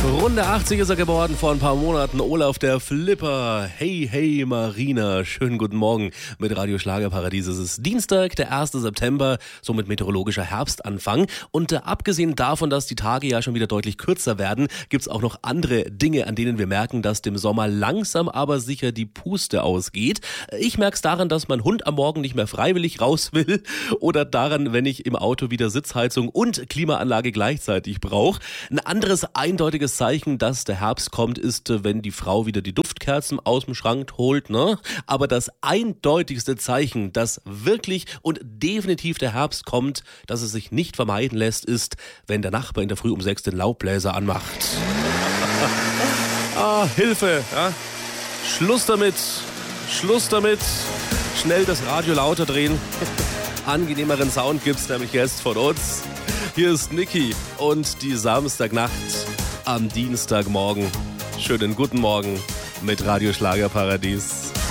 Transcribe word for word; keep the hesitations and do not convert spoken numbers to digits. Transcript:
Runde achtzig ist er geworden, vor ein paar Monaten. Olaf der Flipper. Hey, hey Marina, schönen guten Morgen mit Radio Schlagerparadies. Es ist Dienstag, der erste September, somit meteorologischer Herbstanfang. Und äh, abgesehen davon, dass die Tage ja schon wieder deutlich kürzer werden, gibt's auch noch andere Dinge, an denen wir merken, dass dem Sommer langsam aber sicher die Puste ausgeht. Ich merk's daran, dass mein Hund am Morgen nicht mehr freiwillig raus will oder daran, wenn ich im Auto wieder Sitzheizung und Klimaanlage gleichzeitig brauche. Ein anderes eindeutiges Zeichen, dass der Herbst kommt, ist, wenn die Frau wieder die Duftkerzen aus dem Schrank holt, ne? Aber das eindeutigste Zeichen, dass wirklich und definitiv der Herbst kommt, dass es sich nicht vermeiden lässt, ist, wenn der Nachbar in der Früh um sechs den Laubbläser anmacht. Ah, Hilfe, ja? Schluss damit, Schluss damit, schnell das Radio lauter drehen. Angenehmeren Sound gibt's nämlich jetzt von uns. Hier ist Niki und die Samstagnacht am Dienstagmorgen. Schönen guten Morgen mit Radio Schlagerparadies.